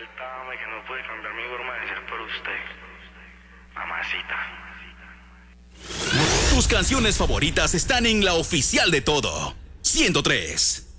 Suéltame que no puede cambiar mi forma de ser por usted. Mamacita. Tus canciones favoritas están en la oficial de todo. 103.